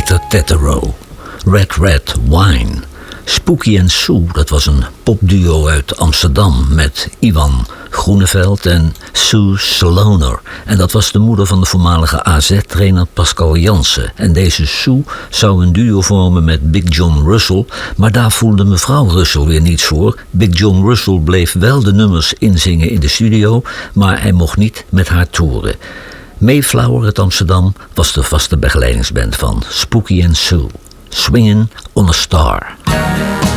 Peter Tetero. Red Wine. Spooky and Sue, dat was een popduo uit Amsterdam met Iwan Groeneveld en Sue Sloaner. En dat was de moeder van de voormalige AZ-trainer Pascal Jansen. En deze Sue zou een duo vormen met Big John Russell, maar daar voelde mevrouw Russell weer niets voor. Big John Russell bleef wel de nummers inzingen in de studio, maar hij mocht niet met haar toeren. Mayflower uit Amsterdam was de vaste begeleidingsband van Spooky and Sue. Swingin' on a Star.